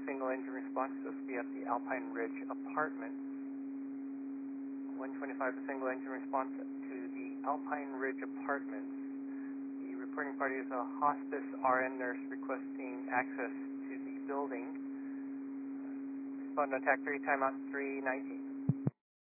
single engine response. This will be at the Alpine Ridge Apartments. 125, a single engine response to the Alpine Ridge Apartments. The reporting party is a hospice RN nurse requesting access to the building. Respond on TAC 3, timeout 319.